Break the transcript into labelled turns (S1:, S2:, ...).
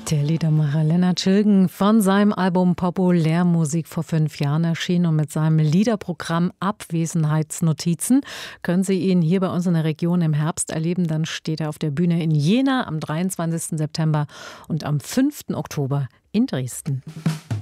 S1: Der Liedermacher Lennart Schilgen von seinem Album Populärmusik vor 5 Jahren erschienen und mit seinem Liederprogramm Abwesenheitsnotizen können Sie ihn hier bei uns in der Region im Herbst erleben. Dann steht er auf der Bühne in Jena am 23. September und am 5. Oktober in Dresden.